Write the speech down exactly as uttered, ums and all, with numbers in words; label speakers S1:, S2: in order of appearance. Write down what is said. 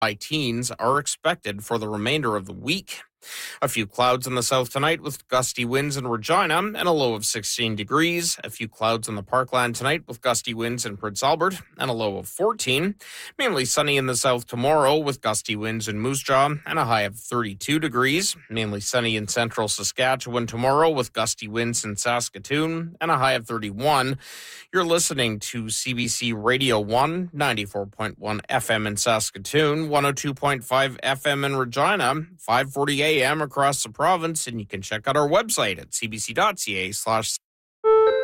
S1: High teens are expected for the remainder of the week. A few clouds in the south tonight with gusty winds in Regina and a low of sixteen degrees. A few clouds in the Parkland tonight with gusty winds in Prince Albert and a low of fourteen. Mainly sunny in the south tomorrow with gusty winds in Moose Jaw and a high of thirty-two degrees. Mainly sunny in central Saskatchewan tomorrow with gusty winds in Saskatoon and a high of thirty-one. You're listening to C B C Radio one, ninety-four point one F M in Saskatoon, one oh two point five F M in Regina, five forty A M across the province, and you can check out our website at cbc.ca slash